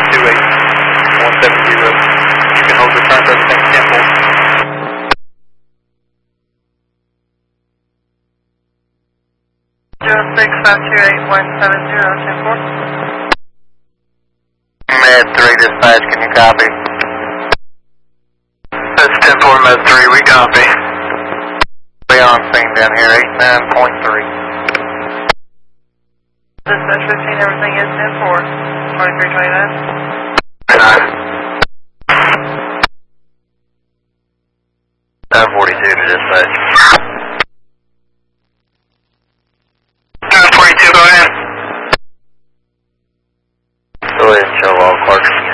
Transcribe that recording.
528-170. You can hold the front, everything's simple. 06-528-170, 10-4. Med 3 dispatch, can you copy? That's 10-4 Med 3, we copy. We on scene down here, 89.3. Dispatch 15, everything is 10-4. 2329. 942 to dispatch. 942, go ahead. Go ahead and show all Clark.